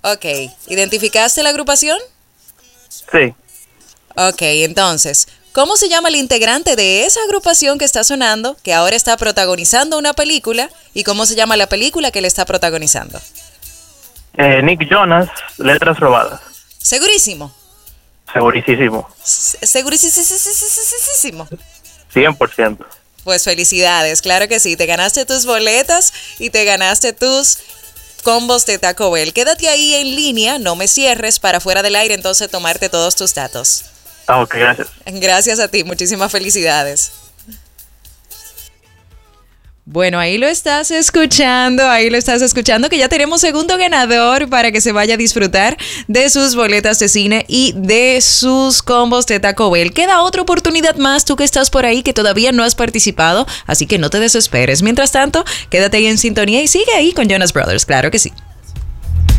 Ok, ¿identificaste la agrupación? Sí. Ok, entonces, ¿cómo se llama el integrante de esa agrupación que está sonando, que ahora está protagonizando una película? ¿Y cómo se llama la película que le está protagonizando? Nick Jonas, Letras Robadas. ¿Segurísimo? Segurísimo. Segurísimo. 100%. Pues felicidades, claro que sí, te ganaste tus boletas y te ganaste tus combos de Taco Bell. Quédate ahí en línea, no me cierres para fuera del aire entonces tomarte todos tus datos. Ok, gracias. Gracias a ti, muchísimas felicidades. Bueno, ahí lo estás escuchando, que ya tenemos segundo ganador para que se vaya a disfrutar de sus boletas de cine y de sus combos de Taco Bell. Queda otra oportunidad más, tú que estás por ahí, que todavía no has participado, así que no te desesperes. Mientras tanto, quédate ahí en sintonía y sigue ahí con Jonas Brothers, claro que sí.